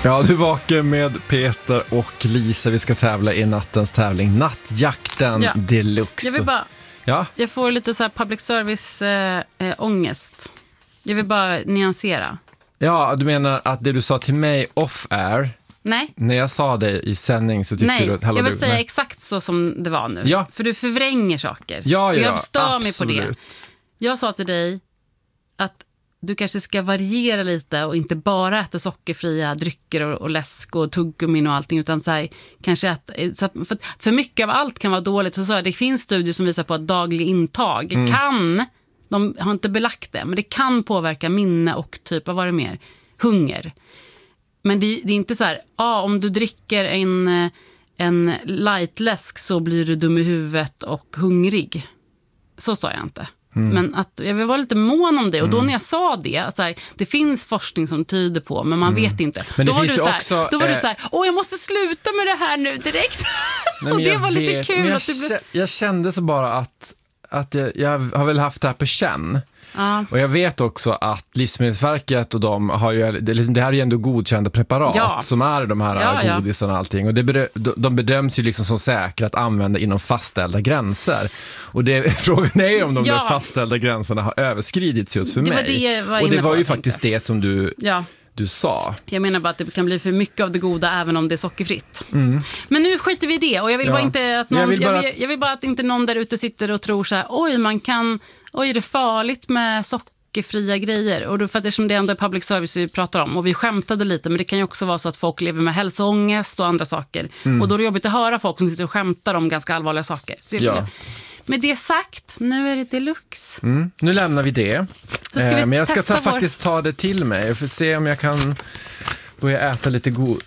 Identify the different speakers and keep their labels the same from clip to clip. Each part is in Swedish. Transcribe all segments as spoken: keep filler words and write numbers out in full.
Speaker 1: Ja, du vakar med Peter och Lisa. Vi ska tävla i nattens tävling Nattjakten ja. Deluxe.
Speaker 2: Jag vill bara,
Speaker 1: ja?
Speaker 2: jag får lite så här public service äh, äh, ångest. Jag vill bara nyansera.
Speaker 1: Ja, du menar att det du sa till mig off-air.
Speaker 2: Nej.
Speaker 1: När jag sa det i sändning så tyckte
Speaker 2: Nej,
Speaker 1: du att...
Speaker 2: jag vill
Speaker 1: du,
Speaker 2: säga
Speaker 1: nej.
Speaker 2: exakt så som det var nu.
Speaker 1: Ja.
Speaker 2: För du förvränger saker.
Speaker 1: Ja, ja,
Speaker 2: och jag stör mig
Speaker 1: absolut.
Speaker 2: på det. Jag sa till dig att du kanske ska variera lite och inte bara äta sockerfria drycker och, och läsk och tuggummin och allting, utan så här, kanske att, så att för, för mycket av allt kan vara dåligt. Så, så här, det finns studier som visar på att daglig intag mm. kan, de har inte belagt det, men det kan påverka minne och typ av vad det mer, hunger. Men det, det är inte så här, ah, om du dricker en, en lightläsk så blir du dum i huvudet och hungrig. Så sa jag inte. Mm. Men att jag vill vara lite mån om det. Och då när jag sa det, så här, det finns forskning som tyder på, men man mm. vet inte.
Speaker 1: Men det
Speaker 2: då, var
Speaker 1: finns
Speaker 2: du så här,
Speaker 1: också,
Speaker 2: då var
Speaker 1: eh...
Speaker 2: du så här, åh jag måste sluta med det här nu direkt.
Speaker 1: Nej,
Speaker 2: och det var
Speaker 1: vet,
Speaker 2: lite kul.
Speaker 1: jag,
Speaker 2: att det blev...
Speaker 1: jag kände så bara att, att jag, jag har väl haft det här på känn.
Speaker 2: Ja.
Speaker 1: Och jag vet också att Livsmedelsverket och de har ju, det, det här är ju ändå godkända preparat ja. som är de här ja, godisarna och allting. Och det, de bedöms ju liksom som säkra att använda inom fastställda gränser. Och det, frågan är ju om de ja. där fastställda gränserna har överskridits just för
Speaker 2: det
Speaker 1: mig.
Speaker 2: Var det var
Speaker 1: och det var ju
Speaker 2: på,
Speaker 1: faktiskt det som du... Ja. Du sa.
Speaker 2: Jag menar bara att det kan bli för mycket av det goda även om det är sockerfritt.
Speaker 1: Mm.
Speaker 2: Men nu skiter vi i det. Och jag vill ja. bara inte att någon, jag, vill bara... Jag, vill, jag vill bara att inte någon där ute sitter och tror så här, oj man kan, oj är det farligt med sockerfria grejer. Och då, för att det, som det ändå är public service vi pratar om. Och vi skämtade lite, men det kan ju också vara så att folk lever med hälsoångest och andra saker. Mm. Och då är det jobbigt att höra folk som sitter och skämtar om ganska allvarliga saker. Så jag
Speaker 1: ja.
Speaker 2: Med det sagt, nu är det deluxe.
Speaker 1: Mm. Nu lämnar vi det.
Speaker 2: Ska vi
Speaker 1: eh, men jag ska ta,
Speaker 2: vår...
Speaker 1: faktiskt ta det till mig. Jag får se om jag kan börja äta lite god...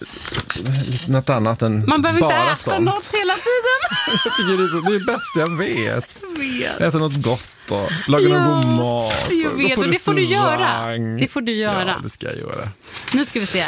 Speaker 1: något annat än bara
Speaker 2: Man behöver inte äta
Speaker 1: sånt.
Speaker 2: något hela tiden.
Speaker 1: Jag tycker det är, så, det är det bästa jag vet.
Speaker 2: Jag vet.
Speaker 1: Äta något gott och laga ja, någon god mat.
Speaker 2: Jag vet, och det får du göra. Det får du göra.
Speaker 1: Ja, det ska jag göra.
Speaker 2: Nu ska vi se här.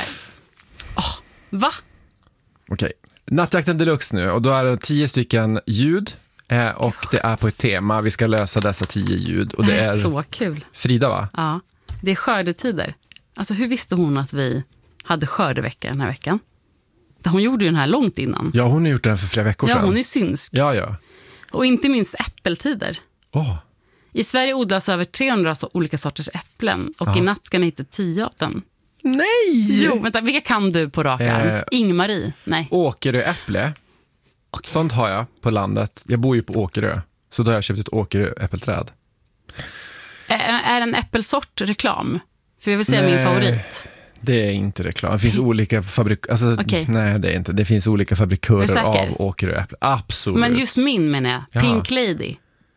Speaker 2: Oh, va?
Speaker 1: Okej. Nattjakten Deluxe nu. Och då är det tio stycken ljud. Eh, och det är på ett tema. Vi ska lösa dessa tio ljud. Och det, det är, är
Speaker 2: så kul.
Speaker 1: Frida, va?
Speaker 2: Ja, det är skördetider. Alltså hur visste hon att vi hade skördevecka den här veckan? Hon gjorde ju den här långt innan.
Speaker 1: Ja, hon har gjort den för flera veckor sedan.
Speaker 2: Ja, hon är synsk.
Speaker 1: Ja, ja.
Speaker 2: Och inte minst äppeltider.
Speaker 1: Oh.
Speaker 2: I Sverige odlas över trehundra olika sorters äpplen. Och ja. i natt ska ni hitta tio av dem.
Speaker 1: Nej!
Speaker 2: Jo, vänta, vilka kan du på rak arm? Eh, Ingmarie? Nej.
Speaker 1: Åkerö äpple. Okay. Sånt har jag på landet. Jag bor ju på Åkerö. Så då har jag köpt ett Åkerö äppelträd.
Speaker 2: Är, är en äppelsort reklam? För jag vill säga nej, min favorit.
Speaker 1: Det är inte reklam. Det finns olika fabrik... Alltså, okay. Nej, det är inte. Det finns olika fabrikörer av Åkerö äpple. Absolut.
Speaker 2: Men just min menar jag. Jaha. Pink Lady.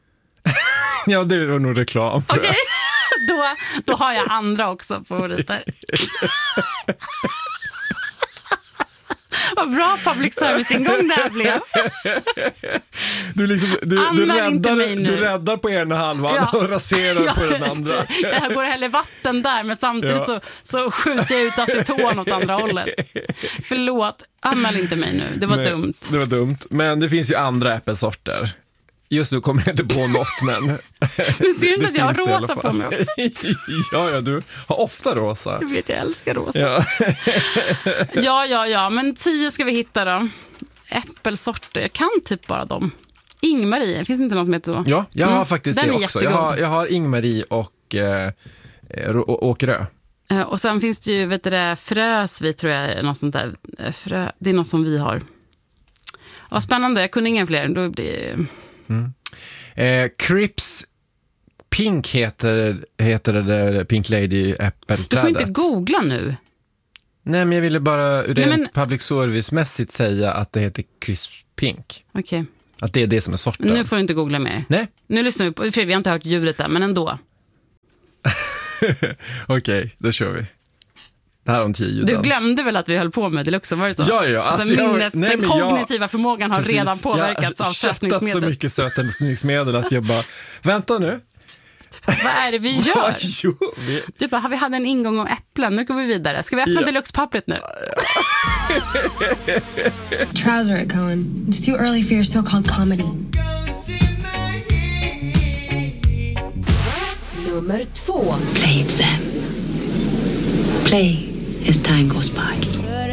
Speaker 1: Ja, det var nog reklam, tror
Speaker 2: okay. jag. då, då har jag andra också favoriter. Vad bra public service-ingång där blev.
Speaker 1: Du, liksom, du, du, räddar, du räddar på ena halvan ja. och raserar ja, på den andra.
Speaker 2: Jag går heller vatten där, men samtidigt ja. så, så skjuter jag ut aceton åt andra hållet. Förlåt, anmäl inte mig nu. Det var Nej, dumt.
Speaker 1: Det var dumt, men det finns ju andra äppelsorter. Just nu kommer jag inte på något, men...
Speaker 2: Men ser du inte att jag har rosa på mig också?
Speaker 1: ja, ja, du har ofta rosa.
Speaker 2: Jag vet, jag älskar rosa.
Speaker 1: Ja,
Speaker 2: ja, ja, ja. Men tio ska vi hitta då. Äppelsorter, jag kan typ bara dem. Ingmarie, finns det inte någon som heter så?
Speaker 1: Ja, jag har
Speaker 2: mm.
Speaker 1: faktiskt
Speaker 2: Den
Speaker 1: det också. Jag har, jag har Ingmarie och äh, Åkerö.
Speaker 2: Äh, och sen finns det ju, vet du det, Frösvi tror jag är något sånt där. Frö, det är något som vi har. Ja, spännande, jag kunde ingen fler. Då blir...
Speaker 1: Mm. Eh, Crips Pink heter, heter det där Pink Lady äppelträdet.
Speaker 2: Du får inte googla nu.
Speaker 1: Nej, men jag ville bara rent
Speaker 2: Nej, men...
Speaker 1: public service-mässigt säga att det heter Crisp Pink.
Speaker 2: Okej. Okay.
Speaker 1: Att det är det som är sorten.
Speaker 2: Nu får du inte googla mer.
Speaker 1: Nej.
Speaker 2: Nu lyssnar vi på, för vi har inte hört ljudet där, men ändå.
Speaker 1: Okej, okay, då kör vi. Det här om tio ljuden.
Speaker 2: Du glömde väl att vi höll på med det också, var det så?
Speaker 1: Ja, ja.
Speaker 2: Alltså, alltså minnes, jag, nej, den kognitiva jag, förmågan har precis, redan påverkats av sötningsmedel.
Speaker 1: Jag har så mycket sötningsmedel att jag bara, vänta nu.
Speaker 2: Vad är det vi gör?
Speaker 1: jo, vi...
Speaker 2: Du bara, vi hade en ingång om äpplen, nu går vi vidare. Ska vi öppna ja. deluxe-pappret nu?
Speaker 3: Trouser it, Cohen. It's too early for your so-called comedy.
Speaker 4: Nummer två.
Speaker 5: Play it, Sam. Play as time goes by.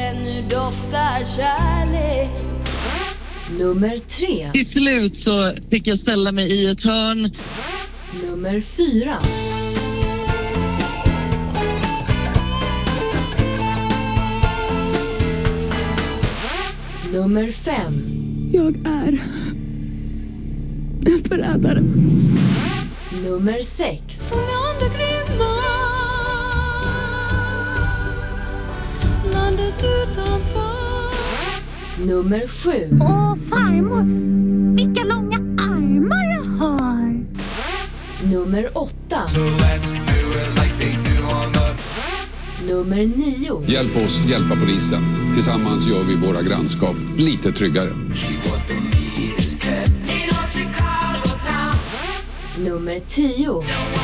Speaker 4: doftar kärlek. Nummer tre.
Speaker 5: Till slut så fick jag ställa mig i ett hörn.
Speaker 4: Nummer fyra. Nummer fem.
Speaker 6: Jag är en förrädare.
Speaker 4: Nummer sex. Fånga om det grymma landet utanför. Nummer sju.
Speaker 7: Åh farmor, vilka långa armar jag har.
Speaker 4: Nummer åtta. So let's do it like they do on the... Nummer nio.
Speaker 8: Hjälp oss hjälpa polisen. Tillsammans gör vi våra grannskap lite tryggare.
Speaker 4: Nummer tio.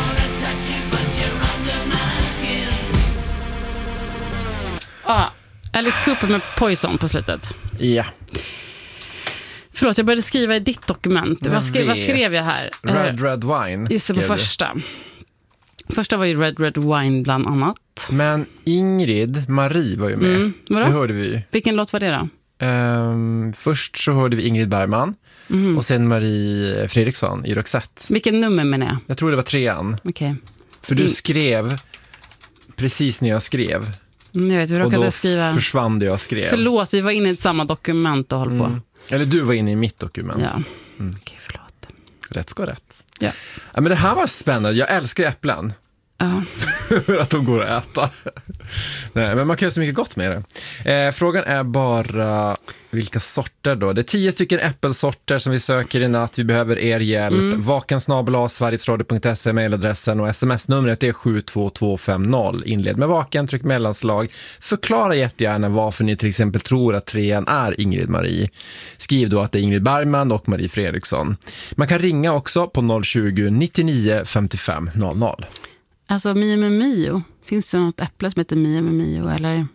Speaker 2: Ah, Alice Cooper med Poison på slutet.
Speaker 1: Ja.
Speaker 2: Förlåt, jag började skriva i ditt dokument. Vad skrev, vad skrev jag här?
Speaker 1: Red Red Wine.
Speaker 2: Just det, på första. Första var ju Red Red Wine bland annat.
Speaker 1: Men Ingrid Marie var ju med. Mm,
Speaker 2: vadå?
Speaker 1: Det hörde vi.
Speaker 2: Vilken låt var det då?
Speaker 1: Um, först så hörde vi Ingrid Bergman. Mm. Och sen Marie Fredriksson i Roxette.
Speaker 2: Vilken nummer menar jag?
Speaker 1: Jag tror det var trean.
Speaker 2: Okej. Okay.
Speaker 1: För du skrev precis när jag skrev.
Speaker 2: Mm, jag vet, vi råkade
Speaker 1: och då
Speaker 2: skriva...
Speaker 1: försvann det jag skrev.
Speaker 2: Förlåt, vi var inne i ett samma dokument och höll mm. på.
Speaker 1: Eller du var inne i mitt dokument.
Speaker 2: Ja,
Speaker 1: mm.
Speaker 2: okej, förlåt.
Speaker 1: Rätt ska rätt.
Speaker 2: Ja.
Speaker 1: Ja, men det här var spännande. Jag älskar äpplen.
Speaker 2: Ja.
Speaker 1: För att de går att äta. Nej, men man kan göra så mycket gott med det. Eh, frågan är bara vilka sorter då. Det är tio stycken äppelsorter som vi söker i natt. Vi behöver er hjälp. Mm. vakensnabel-a sverigesradio punkt se mailadressen och sms-numret är sju två två fem noll. Inled med vaken, tryck mellanslag. Förklara jättegärna varför ni till exempel tror att trean är Ingrid Marie. Skriv då att det är Ingrid Bergman och Marie Fredriksson. Man kan ringa också på noll tjugo nittionio femtiofem noll noll.
Speaker 2: Alltså Mio med Mio. Finns det något äpple som heter Mio med Mio eller?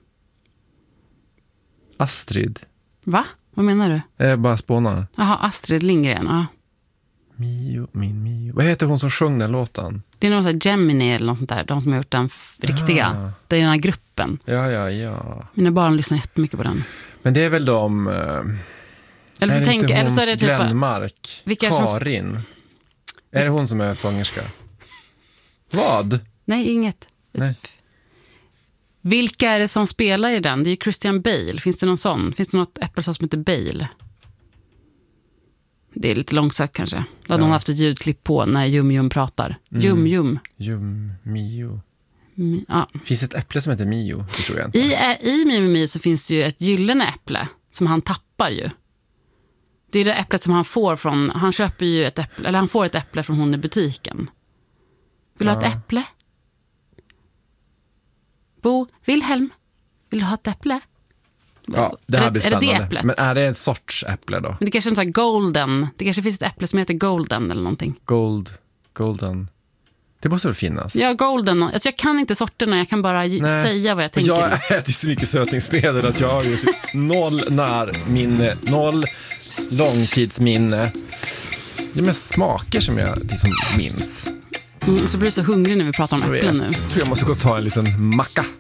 Speaker 1: Astrid.
Speaker 2: Va? Vad menar du?
Speaker 1: Jag bara spånar.
Speaker 2: Jaha, Astrid Lindgren, ja.
Speaker 1: Mio, min Mio. Vad heter hon som sjöng den låten?
Speaker 2: Det är någon sån här Gemini eller något sånt där. De som har gjort den f- riktiga. Ah. Det är den här gruppen.
Speaker 1: Ja, ja, ja.
Speaker 2: Mina barn lyssnar jättemycket på den.
Speaker 1: Men det är väl de... Uh,
Speaker 2: eller så,
Speaker 1: är
Speaker 2: tänk, eller så är det typ...
Speaker 1: Glenmark?
Speaker 2: Vilka
Speaker 1: Karin? Som... Är det hon som är sångerska? Vad?
Speaker 2: Nej, inget.
Speaker 1: Nej.
Speaker 2: Vilka är det som spelar i den? Det är ju Christian Bale. Finns det någon sån? Finns det något äppelsaft som heter Bale? Det är lite långsökt kanske. Då hade ja. Hon haft ett ljudklipp på när Jum Jum pratar. Mm. Jum Jum.
Speaker 1: Jum Mio.
Speaker 2: Mi, ja.
Speaker 1: Finns ett äpple som heter Mio? Det tror jag inte.
Speaker 2: I, I Mio med Mio så finns det ju ett gyllene äpple som han tappar ju. Det är det äpplet som han får från... Han köper ju ett äpple, eller han får ett äpple från hon i butiken. Vill du ja. ha ett äpple? Bo, Wilhelm, vill du ha ett äpple?
Speaker 1: Ja, det här
Speaker 2: är
Speaker 1: blir
Speaker 2: det,
Speaker 1: spännande.
Speaker 2: Är det det äpplet?
Speaker 1: Men är det en sorts äpple då?
Speaker 2: Men det kanske är en sån här golden. Det kanske finns ett äpple som heter golden eller någonting.
Speaker 1: Gold, golden. Det måste väl finnas?
Speaker 2: Ja, golden. Alltså jag kan inte sorterna, jag kan bara Nej. säga vad jag tänker.
Speaker 1: Jag äter så mycket sötningsmedel att jag har ju noll närminne, noll långtidsminne. Det är mest smaker som jag liksom minns.
Speaker 2: Mm, så blir du så hungrig när vi pratar om äpplen nu.
Speaker 1: Jag tror jag måste gå och ta en liten macka.